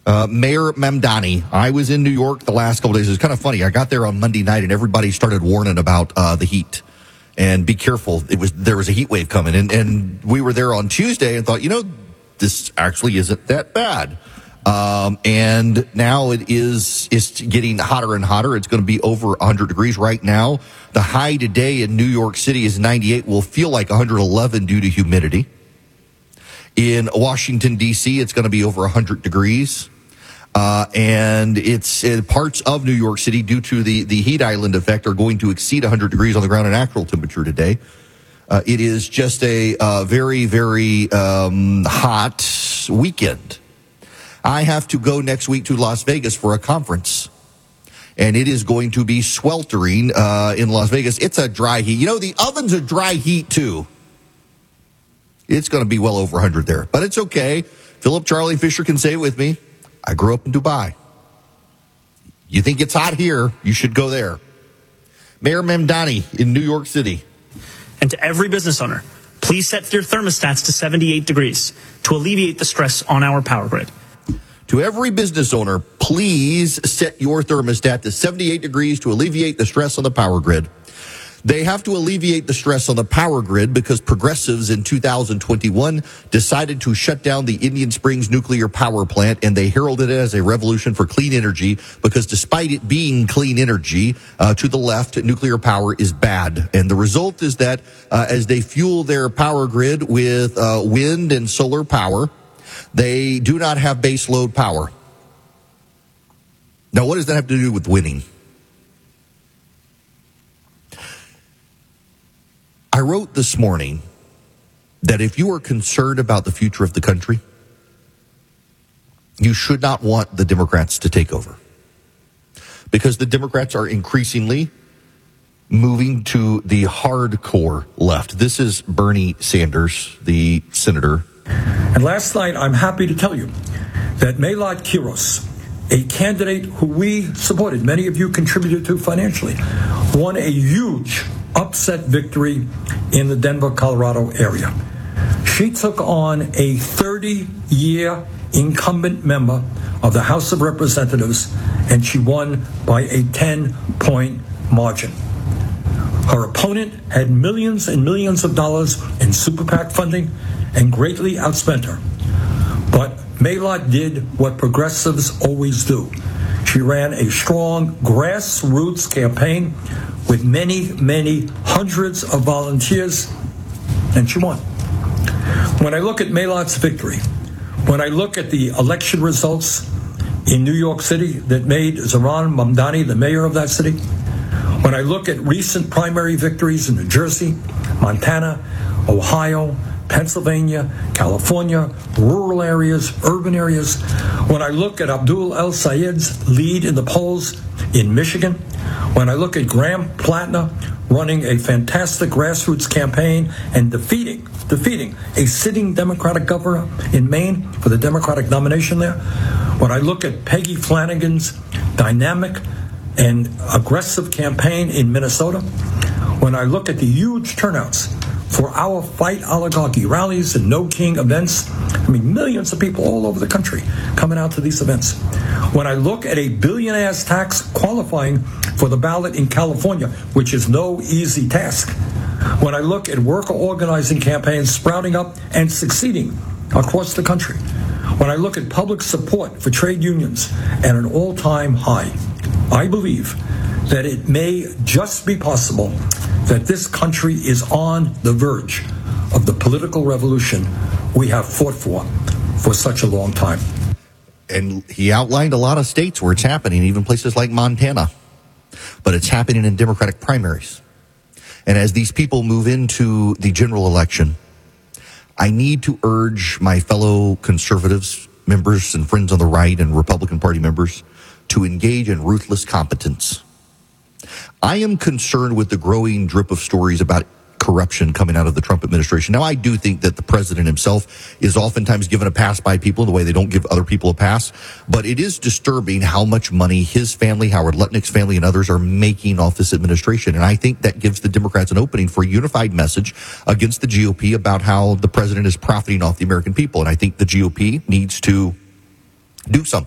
Mayor Mamdani. I was in New York the last couple days. It was kind of funny. I got there on Monday night and everybody started warning about the heat. And be careful. There was a heat wave coming. And we were there on Tuesday and thought, this actually isn't that bad. And now it's getting hotter and hotter. It's going to be over 100 degrees right now. The high today in New York City is 98. Will feel like 111 due to humidity. In Washington, D.C., it's going to be over 100 degrees. And it's parts of New York City, due to the heat island effect, are going to exceed 100 degrees on the ground in actual temperature today. It is just a very, very hot weekend. I have to go next week to Las Vegas for a conference, and it is going to be sweltering in Las Vegas. It's a dry heat. The oven's a dry heat, too. It's going to be well over 100 there, but it's okay. Philip Charlie Fisher can say it with me. I grew up in Dubai. You think it's hot here, you should go there. Mayor Mamdani in New York City. And to every business owner, please set your thermostats to 78 degrees to alleviate the stress on our power grid. To every business owner, please set your thermostat to 78 degrees to alleviate the stress on the power grid. They have to alleviate the stress on the power grid because progressives in 2021 decided to shut down the Indian Springs nuclear power plant, and they heralded it as a revolution for clean energy because despite it being clean energy, to the left, nuclear power is bad. And the result is that as they fuel their power grid with wind and solar power, they do not have base load power. Now, what does that have to do with winning? I wrote this morning that if you are concerned about the future of the country, you should not want the Democrats to take over. Because the Democrats are increasingly moving to the hardcore left. This is Bernie Sanders, the senator. And last night, I'm happy to tell you that Meilad Kiros, a candidate who we supported, many of you contributed to financially, won a huge upset victory in the Denver, Colorado area. She took on a 30-year incumbent member of the House of Representatives, and she won by a 10-point margin. Her opponent had millions and millions of dollars in super PAC funding and greatly outspent her. But Meilad did what progressives always do. She ran a strong grassroots campaign with many, many hundreds of volunteers, and she won. When I look at Meilad's victory, when I look at the election results in New York City that made Zohran Mamdani the mayor of that city, when I look at recent primary victories in New Jersey, Montana, Ohio, Pennsylvania, California, rural areas, urban areas, when I look at Abdul El Sayed's lead in the polls in Michigan, when I look at Graham Platner running a fantastic grassroots campaign and defeating a sitting Democratic governor in Maine for the Democratic nomination there, when I look at Peggy Flanagan's dynamic and aggressive campaign in Minnesota, when I look at the huge turnouts for our Fight Oligarchy rallies and No King events, millions of people all over the country coming out to these events. When I look at a billionaire's tax qualifying for the ballot in California, which is no easy task. When I look at worker organizing campaigns sprouting up and succeeding across the country. When I look at public support for trade unions at an all-time high, I believe that it may just be possible that this country is on the verge of the political revolution we have fought for such a long time. And he outlined a lot of states where it's happening, even places like Montana. But it's happening in Democratic primaries. And as these people move into the general election, I need to urge my fellow conservatives, members and friends on the right and Republican Party members to engage in ruthless competence. I am concerned with the growing drip of stories about corruption coming out of the Trump administration. Now, I do think that the president himself is oftentimes given a pass by people in the way they don't give other people a pass. But it is disturbing how much money his family, Howard Lutnick's family, and others are making off this administration. And I think that gives the Democrats an opening for a unified message against the GOP about how the president is profiting off the American people. And I think the GOP needs to do something.